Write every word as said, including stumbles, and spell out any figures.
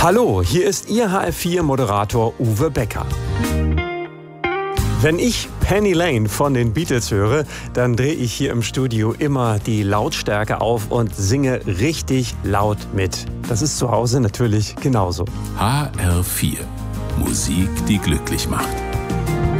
Hallo, hier ist Ihr H F vier Moderator Uwe Becker. Wenn ich Penny Lane von den Beatles höre, dann drehe ich hier im Studio immer die Lautstärke auf und singe richtig laut mit. Das ist zu Hause natürlich genauso. H R vier. Musik, die glücklich macht.